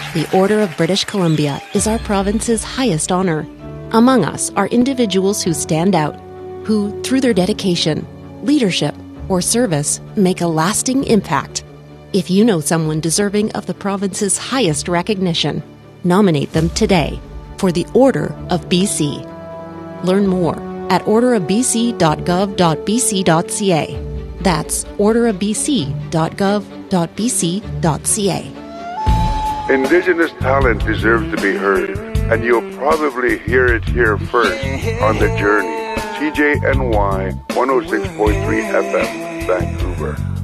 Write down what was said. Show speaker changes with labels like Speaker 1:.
Speaker 1: The Order of British Columbia is our province's highest honor. Among us are individuals who stand out, who, through their dedication, leadership, or service, make a lasting impact. If you know someone deserving of the province's highest recognition, nominate them today for the Order of BC. Learn more at orderofbc.gov.bc.ca. That's orderofbc.gov.bc.ca.
Speaker 2: Indigenous talent deserves to be heard, and you'll probably hear it here first on The Journey. CJNY 106.3 FM, Vancouver.